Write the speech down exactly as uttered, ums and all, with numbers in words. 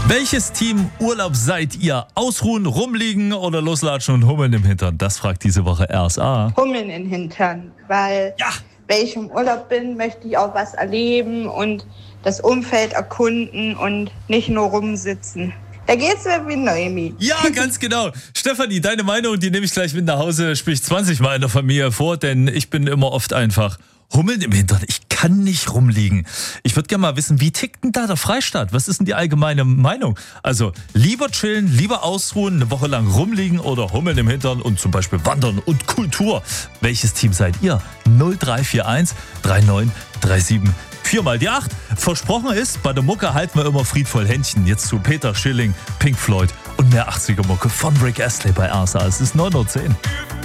Welches Team Urlaub seid ihr? Ausruhen, rumliegen oder loslatschen und hummeln im Hintern? Das fragt diese Woche R S A. Hummeln im Hintern, weil Ja. wenn ich im Urlaub bin, möchte ich auch was erleben und das Umfeld erkunden und nicht nur rumsitzen. Da geht's mir wie Noemi. Ja, ganz genau. Stefanie, deine Meinung, die nehme ich gleich mit nach Hause, sprich zwanzig Mal in der Familie vor, denn ich bin immer oft einfach hummeln im Hintern. Ich kann nicht rumliegen. Ich würde gerne mal wissen, wie tickt denn da der Freistaat? Was ist denn die allgemeine Meinung? Also lieber chillen, lieber ausruhen, eine Woche lang rumliegen oder hummeln im Hintern und zum Beispiel wandern und Kultur. Welches Team seid ihr? null drei vier eins drei neun drei sieben vier mal die acht. Versprochen ist, bei der Mucke halten wir immer friedvoll Händchen. Jetzt zu Peter Schilling, Pink Floyd und mehr achtziger Mucke von Rick Astley bei R S A. Es ist neun Uhr zehn.